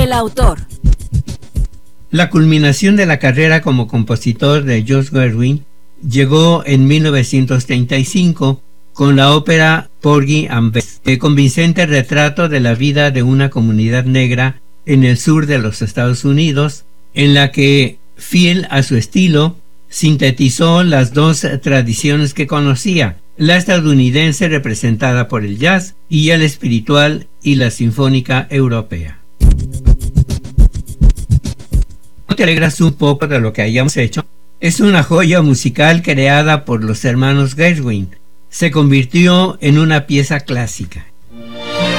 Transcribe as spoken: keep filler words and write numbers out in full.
El autor. La culminación de la carrera como compositor de George Gershwin llegó en mil novecientos treinta y cinco con la ópera Porgy and Bess, el convincente retrato de la vida de una comunidad negra en el sur de los Estados Unidos, en la que, fiel a su estilo, sintetizó las dos tradiciones que conocía, la estadounidense representada por el jazz y el espiritual y la sinfónica europea. ¿No te alegras un poco de lo que hayamos hecho? Es una joya musical creada por los hermanos Gershwin. Se convirtió en una pieza clásica.